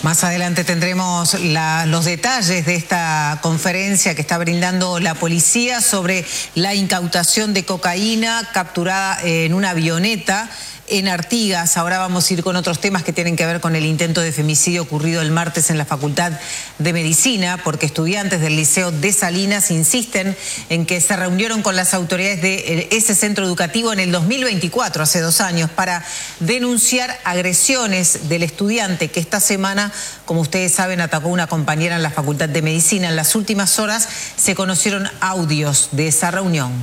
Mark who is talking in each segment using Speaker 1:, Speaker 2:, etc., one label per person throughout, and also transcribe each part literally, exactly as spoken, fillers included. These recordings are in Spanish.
Speaker 1: Más adelante tendremos la, los detalles de esta conferencia que está brindando la policía sobre la incautación de cocaína capturada en una avioneta en Artigas. Ahora vamos a ir con otros temas que tienen que ver con el intento de femicidio ocurrido el martes en la Facultad de Medicina, porque estudiantes del Liceo de Salinas insisten en que se reunieron con las autoridades de ese centro educativo en el dos mil veinticuatro, hace dos años, para denunciar agresiones del estudiante que esta semana, como ustedes saben, atacó a una compañera en la Facultad de Medicina. En las últimas horas se conocieron audios de esa reunión.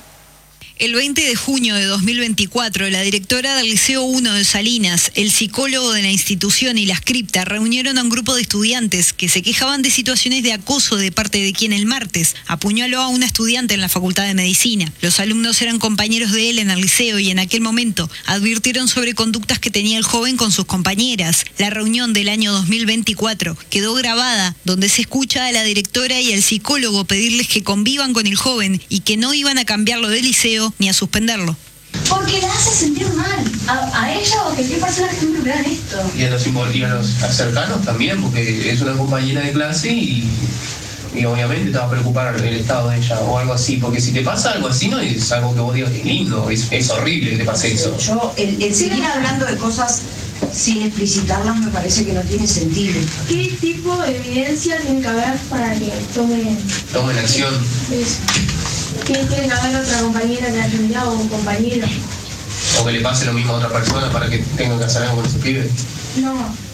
Speaker 2: El veinte de junio de dos mil veinticuatro, la directora del Liceo uno de Salinas, el psicólogo de la institución y la cripta reunieron a un grupo de estudiantes que se quejaban de situaciones de acoso de parte de quien el martes apuñaló a una estudiante en la Facultad de Medicina. Los alumnos eran compañeros de él en el liceo y en aquel momento advirtieron sobre conductas que tenía el joven con sus compañeras. La reunión del año dos mil veinticuatro quedó grabada, donde se escucha a la directora y al psicólogo pedirles que convivan con el joven y que no iban a cambiarlo del liceo ni a suspenderlo.
Speaker 3: Porque la hace sentir mal a, a ella o a cualquier persona que esté involucrada en esto.
Speaker 4: Y a los, y a los cercanos también, porque es una compañera de clase y, y obviamente te va a preocupar el estado de ella o algo así. Porque si te pasa algo así, no es algo que vos digas que es lindo, es, es horrible que te pase eso.
Speaker 5: Yo, el, el seguir hablando de cosas sin explicitarlas me parece que no tiene sentido.
Speaker 3: ¿Qué tipo de evidencia tiene que haber para que tomen,
Speaker 4: tomen acción?
Speaker 3: Eso. ¿Qué tiene que haber otra compañera que haya enviado o un compañero?
Speaker 4: O que le pase lo mismo a otra persona para que tengan que hacer algo con ese pibe.
Speaker 3: No.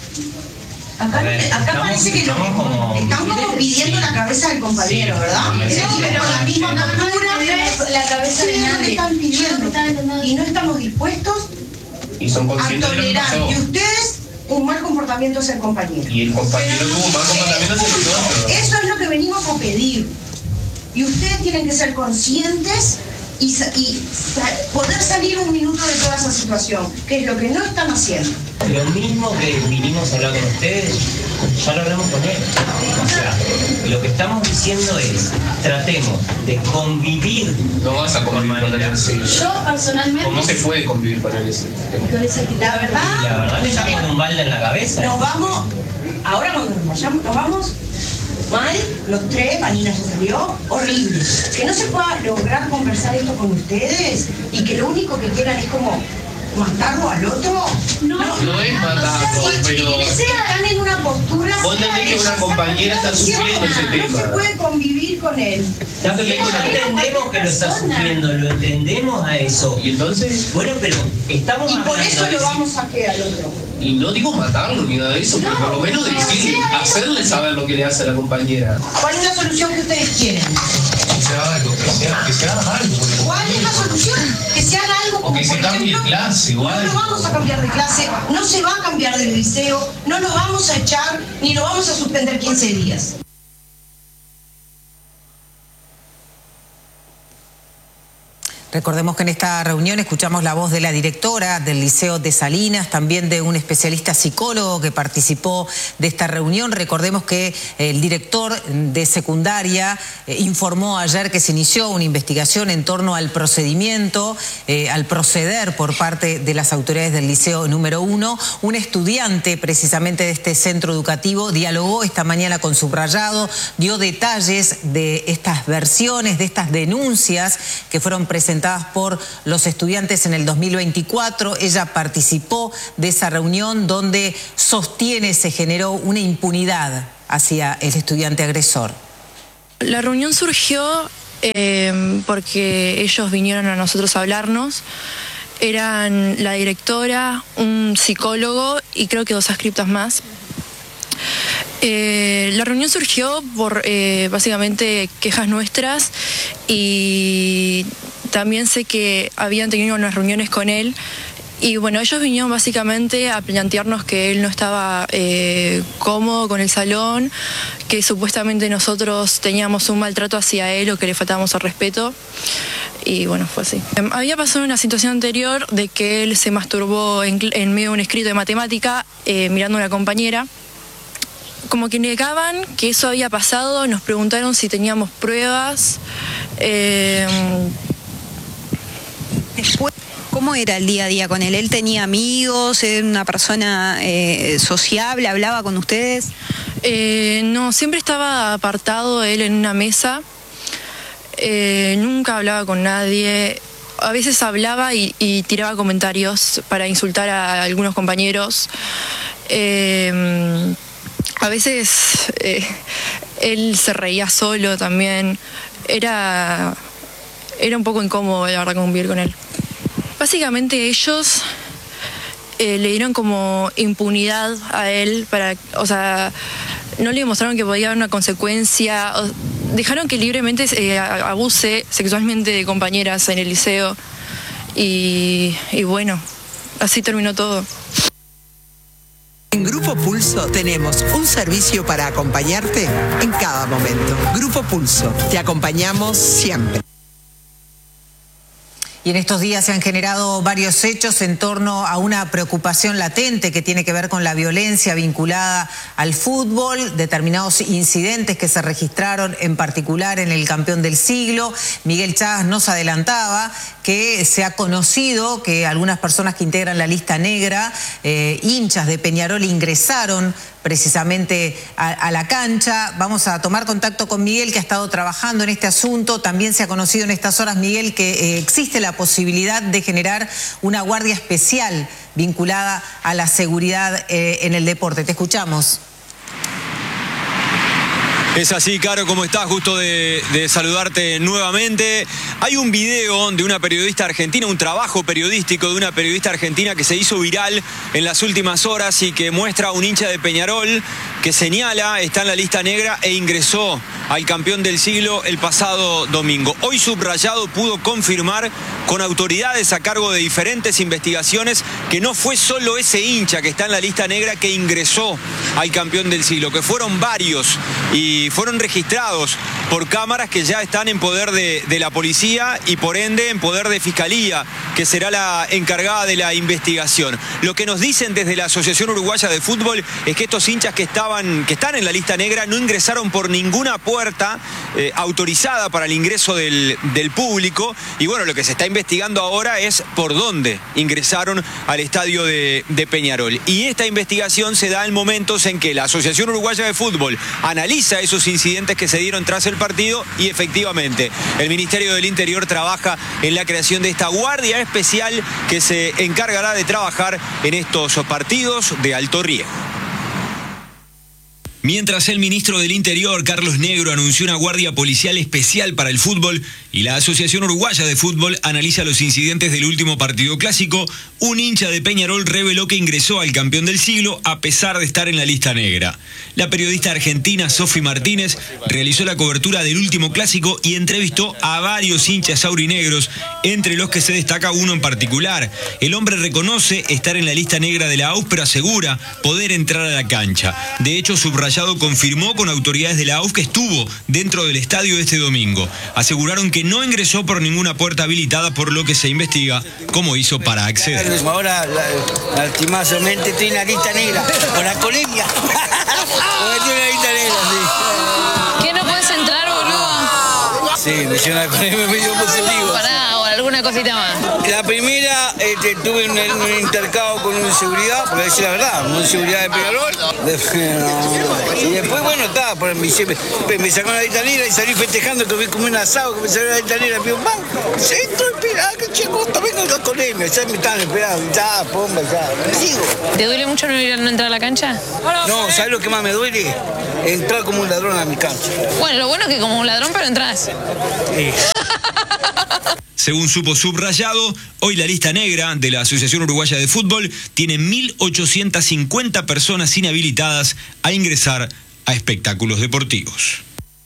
Speaker 5: Acá, ver, acá estamos, parece que estamos, lo, como, están como pidiendo sí. la cabeza del compañero, sí, ¿verdad? Sí, sí, pero la misma postura, la cabeza de nadie. Están pidiendo y no estamos dispuestos
Speaker 4: y son
Speaker 5: a tolerar que ustedes un mal comportamiento hacia el compañero.
Speaker 4: Y el compañero tuvo un mal comportamiento hacia nosotros.
Speaker 5: Eso es lo que venimos a pedir. Y ustedes tienen que ser conscientes y, y poder salir un minuto de toda esa situación, que es lo que no están haciendo.
Speaker 6: Lo mismo que vinimos a hablar con ustedes, ya lo hablamos con él. O sea, lo que estamos diciendo es, tratemos de convivir.
Speaker 4: No vas a convivir con él. Sí.
Speaker 3: Yo personalmente...
Speaker 4: ¿Cómo se puede convivir con él?
Speaker 5: La verdad...
Speaker 6: Y la verdad me está poniendo un balde en la cabeza.
Speaker 5: Nos vamos, ahora cuando nos vayamos, nos vamos... mal, los tres, Vanina se salió, horrible. Que no se pueda lograr conversar esto con ustedes y que lo único que quieran es como matarlo al otro.
Speaker 4: No, no, no es matarlo,
Speaker 5: no,
Speaker 4: pero...
Speaker 5: Que están en una postura...
Speaker 4: Vos entendés que una compañera está sufriendo ese tema.
Speaker 5: No se puede convivir con él.
Speaker 6: No, pero entendemos que lo está sufriendo, lo entendemos a eso.
Speaker 4: Y entonces...
Speaker 6: Bueno, pero estamos...
Speaker 5: Y por eso lo vamos a quedar al otro.
Speaker 4: Y no digo matarlo ni nada de eso, no, pero por lo menos decir, hacerle saber lo que le hace a la compañera.
Speaker 5: ¿Cuál es la solución que ustedes quieren?
Speaker 4: Que se haga algo, que se haga, que se haga algo.
Speaker 5: ¿Cuál es la solución? Que se haga algo.
Speaker 4: O que se cambie de clase o algo.
Speaker 5: No lo vamos a cambiar de clase, no se va a cambiar del liceo, no lo vamos a echar, ni lo vamos a suspender quince días.
Speaker 1: Recordemos que en esta reunión escuchamos la voz de la directora del Liceo de Salinas, también de un especialista psicólogo que participó de esta reunión. Recordemos que el director de secundaria eh, informó ayer que se inició una investigación en torno al procedimiento, eh, al proceder por parte de las autoridades del Liceo número uno. Un estudiante precisamente de este centro educativo dialogó esta mañana con Subrayado, dio detalles de estas versiones, de estas denuncias que fueron presentadas por los estudiantes en el dos mil veinticuatro. Ella participó de esa reunión donde sostiene se generó una impunidad hacia el estudiante agresor.
Speaker 7: La reunión surgió eh, porque ellos vinieron a nosotros a hablarnos. Eran la directora, un psicólogo y creo que dos adscriptas más. Eh, la reunión surgió por eh, básicamente quejas nuestras y también sé que habían tenido unas reuniones con él y bueno, ellos vinieron básicamente a plantearnos que él no estaba eh, cómodo con el salón, que supuestamente nosotros teníamos un maltrato hacia él o que le faltábamos al respeto. Y bueno, fue así. Había pasado una situación anterior de que él se masturbó en, en medio de un escrito de matemática eh, mirando a una compañera. Como que negaban que eso había pasado, nos preguntaron si teníamos pruebas. Eh,
Speaker 1: Después,
Speaker 2: ¿Cómo era el día a día con él? ¿Él tenía amigos? ¿Era una persona eh, sociable? ¿Hablaba con ustedes?
Speaker 7: Eh, no, siempre estaba apartado él en una mesa. Eh, nunca hablaba con nadie. A veces hablaba y, y tiraba comentarios para insultar a algunos compañeros. Eh, a veces eh, él se reía solo también. Era, era un poco incómodo, la verdad, convivir con él. Básicamente ellos eh, le dieron como impunidad a él para, o sea, no le demostraron que podía haber una consecuencia. O, dejaron que libremente eh, abuse sexualmente de compañeras en el liceo y, y bueno, así terminó todo.
Speaker 8: En Grupo Pulso tenemos un servicio para acompañarte en cada momento. Grupo Pulso, te acompañamos siempre.
Speaker 1: Y en estos días se han generado varios hechos en torno a una preocupación latente que tiene que ver con la violencia vinculada al fútbol, determinados incidentes que se registraron en particular en el campeón del siglo. Miguel Chávez nos adelantaba que se ha conocido que algunas personas que integran la lista negra, eh, hinchas de Peñarol, ingresaron precisamente a, a la cancha. Vamos a tomar contacto con Miguel, que ha estado trabajando en este asunto. También se ha conocido en estas horas, Miguel, que eh, existe la posibilidad de generar una guardia especial vinculada a la seguridad eh, en el deporte. Te escuchamos.
Speaker 9: Es así, Caro, ¿cómo estás? Gusto de, de saludarte nuevamente. Hay un video de una periodista argentina, un trabajo periodístico de una periodista argentina que se hizo viral en las últimas horas y que muestra a un hincha de Peñarol que señala, está en la lista negra e ingresó al campeón del siglo el pasado domingo. Hoy Subrayado pudo confirmar con autoridades a cargo de diferentes investigaciones que no fue solo ese hincha que está en la lista negra que ingresó al campeón del siglo, que fueron varios y fueron registrados por cámaras que ya están en poder de, de la policía y por ende en poder de Fiscalía, que será la encargada de la investigación. Lo que nos dicen desde la Asociación Uruguaya de Fútbol es que estos hinchas que, estaban, que están en la lista negra no ingresaron por ninguna puerta eh, autorizada para el ingreso del, del público, y bueno, lo que se está investigando ahora es por dónde ingresaron al estadio de, de Peñarol. Y esta investigación se da en momentos en que la Asociación Uruguaya de Fútbol analiza esos incidentes que se dieron tras el partido y efectivamente el Ministerio del Interior trabaja en la creación de esta guardia especial que se encargará de trabajar en estos partidos de alto riesgo. Mientras el ministro del Interior, Carlos Negro, anunció una guardia policial especial para el fútbol y la Asociación Uruguaya de Fútbol analiza los incidentes del último partido clásico, un hincha de Peñarol reveló que ingresó al campeón del siglo a pesar de estar en la lista negra. La periodista argentina Sofi Martínez realizó la cobertura del último clásico y entrevistó a varios hinchas aurinegros, entre los que se destaca uno en particular. El hombre reconoce estar en la lista negra de la A U F, pero asegura poder entrar a la cancha. De hecho, Subrayado confirmó con autoridades de la A U F que estuvo dentro del estadio este domingo. Aseguraron que no ingresó por ninguna puerta habilitada, por lo que se investiga cómo hizo para acceder.
Speaker 10: Ahora, lastimosamente, estoy en la lista negra, con la colemia. Estoy en la lista negra, sí.
Speaker 11: ¿Qué no puedes entrar, boludo?
Speaker 10: Sí, me hicieron la colemia medio positivo.
Speaker 11: Pará, o alguna cosita más.
Speaker 10: La primera, este, tuve un, un intercambio con un seguridad, porque decir la verdad, un seguridad de Peñarol. Y después, bueno, estaba, por me, me sacaron la lista negra y salí festejando que vi como un asado, que me salió la lista negra, y pam, sí, estoy esperando, que chico, también con la colemia, ya me estaban esperando, ya, pomba, ya, me sigo.
Speaker 11: ¿Te duele mucho no, ir, no entrar a la cancha?
Speaker 10: No, ¿sabes lo que más me duele? Entrar como un ladrón a mi cancha.
Speaker 11: Bueno, lo bueno es que como un ladrón, pero entras.
Speaker 10: Sí.
Speaker 9: Según supo Subrayado, hoy la lista negra de la Asociación Uruguaya de Fútbol tiene mil ochocientas cincuenta personas inhabilitadas a ingresar a espectáculos deportivos.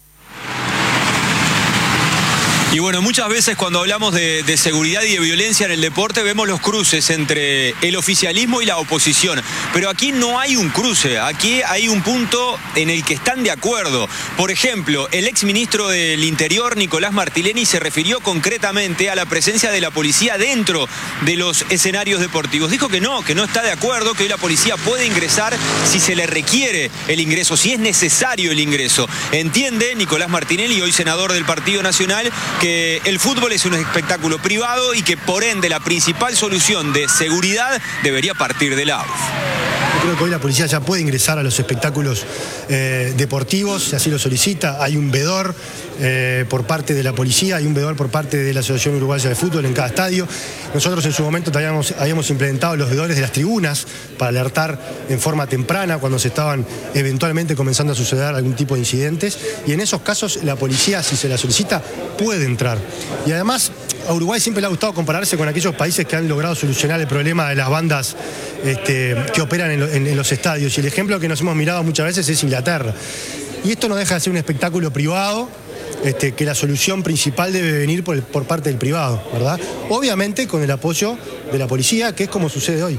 Speaker 9: Y bueno, muchas veces cuando hablamos de, de seguridad y de violencia en el deporte vemos los cruces entre el oficialismo y la oposición. Pero aquí no hay un cruce, aquí hay un punto en el que están de acuerdo. Por ejemplo, el exministro del Interior, Nicolás Martileni, se refirió concretamente a la presencia de la policía dentro de los escenarios deportivos. Dijo que no, que no está de acuerdo, que hoy la policía puede ingresar si se le requiere el ingreso, si es necesario el ingreso. Entiende Nicolás Martinelli, hoy senador del Partido Nacional, que que el fútbol es un espectáculo privado y que por ende la principal solución de seguridad debería partir de la A U F.
Speaker 12: Yo creo que hoy la policía ya puede ingresar a los espectáculos eh, deportivos, si así lo solicita. Hay un vedor eh, por parte de la policía, hay un vedor por parte de la Asociación Uruguaya de Fútbol en cada estadio. Nosotros en su momento habíamos, habíamos implementado los vedores de las tribunas para alertar en forma temprana cuando se estaban eventualmente comenzando a suceder algún tipo de incidentes. Y en esos casos la policía, si se la solicita, puede entrar. Y además, a Uruguay siempre le ha gustado compararse con aquellos países que han logrado solucionar el problema de las bandas este, que operan en, en, en los estadios. Y el ejemplo que nos hemos mirado muchas veces es Inglaterra. Y esto no deja de ser un espectáculo privado, este, que la solución principal debe venir por, el, por parte del privado, ¿verdad? Obviamente con el apoyo de la policía, que es como sucede hoy.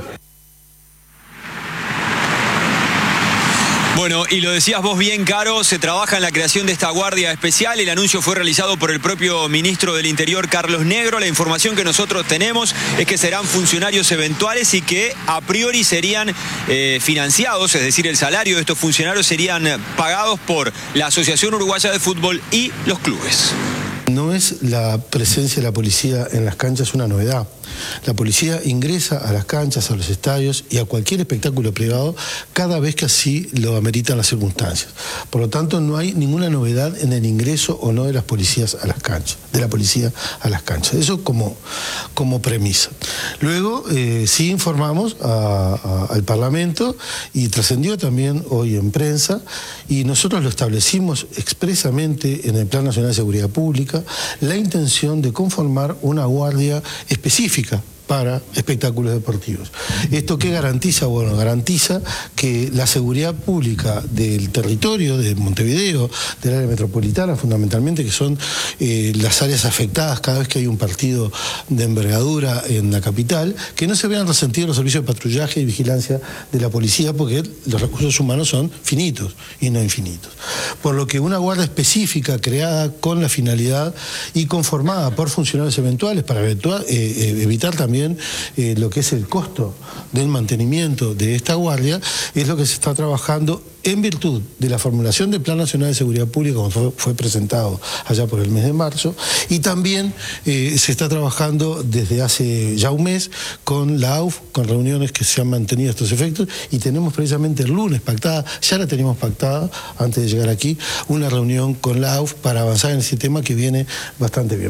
Speaker 9: Bueno, y lo decías vos bien, Caro, se trabaja en la creación de esta guardia especial. El anuncio fue realizado por el propio ministro del Interior, Carlos Negro. La información que nosotros tenemos es que serán funcionarios eventuales y que a priori serían eh, financiados, es decir, el salario de estos funcionarios serían pagados por la Asociación Uruguaya de Fútbol y los clubes.
Speaker 13: No es la presencia de la policía en las canchas una novedad. La policía ingresa a las canchas, a los estadios y a cualquier espectáculo privado cada vez que así lo ameritan las circunstancias. Por lo tanto, no hay ninguna novedad en el ingreso o no de las policías a las canchas, de la policía a las canchas. Eso como, como premisa. Luego, eh, sí informamos a, a, al Parlamento y trascendió también hoy en prensa y nosotros lo establecimos expresamente en el Plan Nacional de Seguridad Pública, la intención de conformar una guardia específica para espectáculos deportivos. ¿Esto qué garantiza? Bueno, garantiza que la seguridad pública del territorio de Montevideo, del área metropolitana fundamentalmente, que son eh, las áreas afectadas cada vez que hay un partido de envergadura en la capital, que no se vean resentidos los servicios de patrullaje y vigilancia de la policía, porque los recursos humanos son finitos y no infinitos. Por lo que una guardia específica creada con la finalidad y conformada por funcionarios eventuales para eventual, eh, evitar también Eh, lo que es el costo del mantenimiento de esta guardia, es lo que se está trabajando en virtud de la formulación del Plan Nacional de Seguridad Pública, como fue, fue presentado allá por el mes de marzo, y también eh, se está trabajando desde hace ya un mes con la A U F, con reuniones que se han mantenido a estos efectos, y tenemos precisamente el lunes pactada, ya la teníamos pactada antes de llegar aquí, una reunión con la A U F para avanzar en ese tema que viene bastante bien.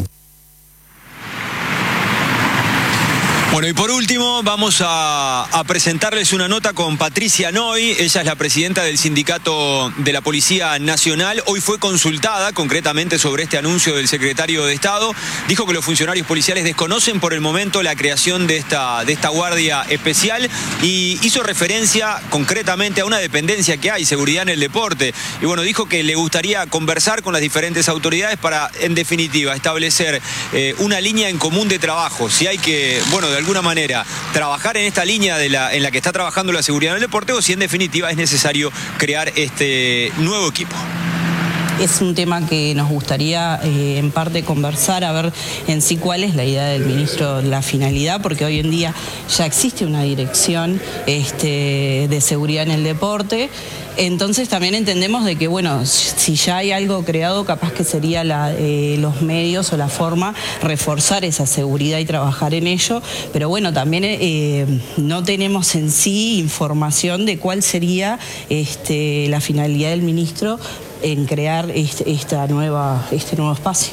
Speaker 9: Bueno, y por último vamos a, a presentarles una nota con Patricia Noy. Ella es la presidenta del Sindicato de la Policía Nacional. Hoy fue consultada concretamente sobre este anuncio del secretario de Estado. Dijo que los funcionarios policiales desconocen por el momento la creación de esta, de esta guardia especial y hizo referencia concretamente a una dependencia que hay, seguridad en el deporte. Y bueno, dijo que le gustaría conversar con las diferentes autoridades para, en definitiva, establecer eh, una línea en común de trabajo. Si hay que, bueno, de alguna manera trabajar en esta línea de la, en la que está trabajando la seguridad en el deporte, o si en definitiva es necesario crear este nuevo equipo.
Speaker 14: Es un tema que nos gustaría eh, en parte conversar, a ver en sí cuál es la idea del ministro, la finalidad, porque hoy en día ya existe una dirección este, de seguridad en el deporte. Entonces también entendemos de que, bueno, si ya hay algo creado, capaz que sería la, eh, los medios o la forma reforzar esa seguridad y trabajar en ello, pero bueno, también eh, no tenemos en sí información de cuál sería este, la finalidad del ministro en crear este, esta nueva, este nuevo espacio.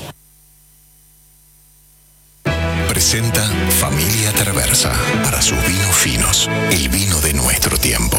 Speaker 15: Presenta Familia Traversa para sus vinos finos, el vino de nuestro tiempo.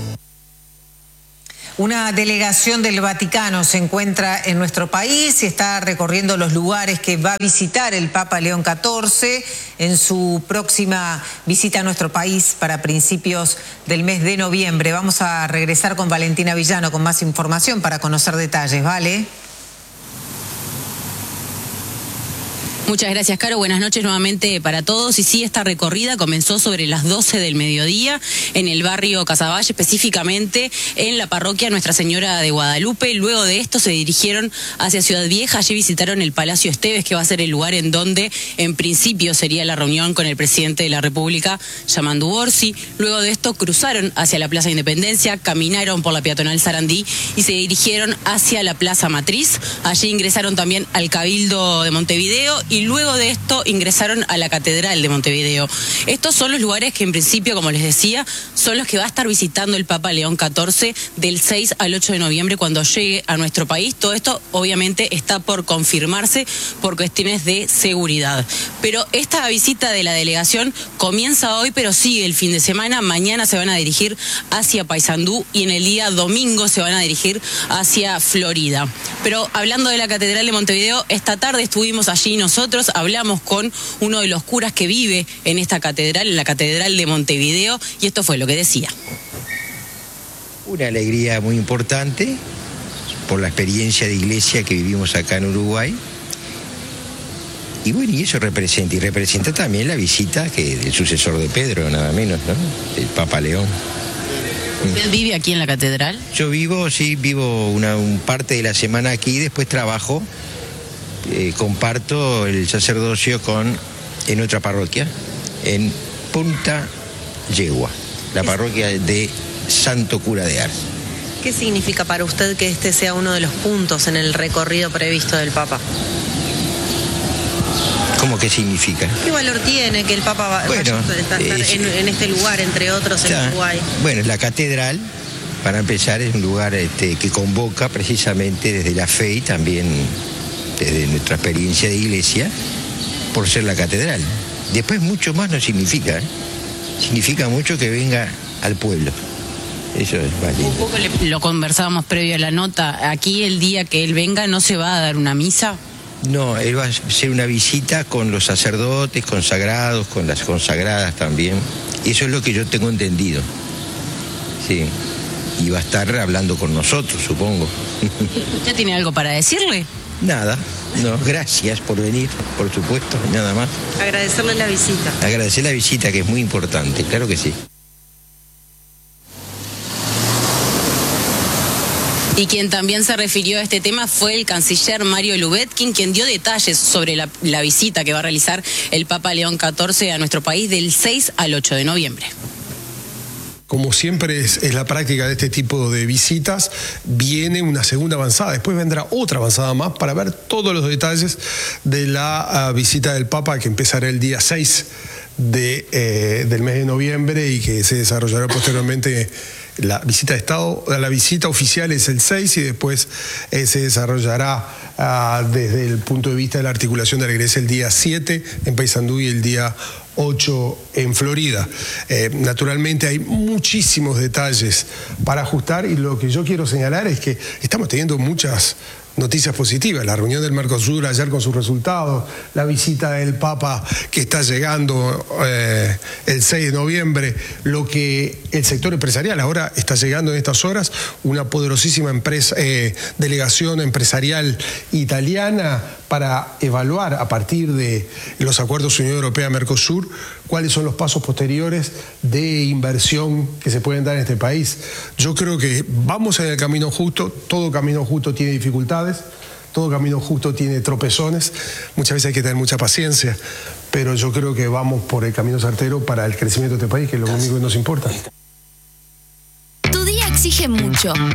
Speaker 1: Una delegación del Vaticano se encuentra en nuestro país y está recorriendo los lugares que va a visitar el Papa León catorce en su próxima visita a nuestro país para principios del mes de noviembre. Vamos a regresar con Valentina Villano con más información para conocer detalles, ¿vale?
Speaker 16: Muchas gracias, Caro. Buenas noches nuevamente para todos. Y sí, esta recorrida comenzó sobre las doce del mediodía en el barrio Casaballe, específicamente en la parroquia Nuestra Señora de Guadalupe. Luego de esto se dirigieron hacia Ciudad Vieja. Allí visitaron el Palacio Esteves, que va a ser el lugar en donde en principio sería la reunión con el presidente de la República, Yamandu Orsi. Luego de esto cruzaron hacia la Plaza Independencia, caminaron por la peatonal Sarandí y se dirigieron hacia la Plaza Matriz. Allí ingresaron también al Cabildo de Montevideo y luego de esto ingresaron a la Catedral de Montevideo. Estos son los lugares que en principio, como les decía, son los que va a estar visitando el Papa León catorce del seis al ocho de noviembre cuando llegue a nuestro país. Todo esto obviamente está por confirmarse por cuestiones de seguridad. Pero esta visita de la delegación comienza hoy, pero sigue el fin de semana. Mañana se van a dirigir hacia Paysandú y en el día domingo se van a dirigir hacia Florida. Pero hablando de la Catedral de Montevideo, esta tarde estuvimos allí nosotros, hablamos con uno de los curas que vive en esta catedral, en la Catedral de Montevideo, y esto fue lo que decía.
Speaker 17: Una alegría muy importante por la experiencia de iglesia que vivimos acá en Uruguay. Y bueno, y eso representa, y representa también la visita que del sucesor de Pedro, nada menos, ¿no? El Papa León.
Speaker 16: ¿Usted vive aquí en la catedral?
Speaker 17: Yo vivo, sí, vivo una un parte de la semana aquí, después trabajo. Eh, comparto el sacerdocio con en otra parroquia, en Punta Yegua, la parroquia de Santo Cura de Ars.
Speaker 18: ¿Qué significa para usted que este sea uno de los puntos en el recorrido previsto del Papa?
Speaker 17: ¿Cómo que significa?
Speaker 18: ¿Qué valor tiene que el Papa va,
Speaker 17: bueno,
Speaker 18: vaya a estar
Speaker 17: es,
Speaker 18: en, en este lugar, entre otros, en
Speaker 17: está,
Speaker 18: Uruguay?
Speaker 17: Bueno, la catedral, para empezar, es un lugar este, que convoca precisamente desde la fe y también desde nuestra experiencia de iglesia, por ser la catedral. Después mucho más no significa, ¿eh? Significa mucho que venga al pueblo. Eso es más lindo.
Speaker 16: Un poco le, lo conversábamos previo a la nota. Aquí el día que él venga no se va a dar una misa.
Speaker 17: No, él va a hacer una visita con los sacerdotes consagrados, con las consagradas también. Eso es lo que yo tengo entendido. Sí. Y va a estar hablando con nosotros, supongo.
Speaker 16: ¿Usted tiene algo para decirle?
Speaker 17: Nada, no, gracias por venir, por supuesto, nada más.
Speaker 18: Agradecerle la visita.
Speaker 17: Agradecer la visita, que es muy importante, claro que sí.
Speaker 16: Y quien también se refirió a este tema fue el canciller Mario Lubetkin, quien dio detalles sobre la, la visita que va a realizar el Papa León catorce a nuestro país del seis al ocho de noviembre.
Speaker 19: Como siempre es, es la práctica de este tipo de visitas, viene una segunda avanzada, después vendrá otra avanzada más para ver todos los detalles de la uh, visita del Papa, que empezará el día seis de, eh, del mes de noviembre y que se desarrollará posteriormente. La visita de Estado, la visita oficial es el seis y después eh, se desarrollará uh, desde el punto de vista de la articulación de la iglesia el día siete en Paysandú y el día ocho en Florida. Eh, naturalmente hay muchísimos detalles para ajustar y lo que yo quiero señalar es que estamos teniendo muchas noticias positivas. La reunión del Mercosur ayer con sus resultados, la visita del Papa que está llegando eh, el seis de noviembre, lo que el sector empresarial ahora está llegando en estas horas, una poderosísima empresa, eh, delegación empresarial italiana para evaluar a partir de los acuerdos Unión Europea-Mercosur cuáles son los pasos posteriores de inversión que se pueden dar en este país. Yo creo que vamos en el camino justo, todo camino justo tiene dificultades, todo camino justo tiene tropezones, muchas veces hay que tener mucha paciencia, pero yo creo que vamos por el camino certero para el crecimiento de este país, que es lo único que nos importa.
Speaker 20: Tu día exige mucho.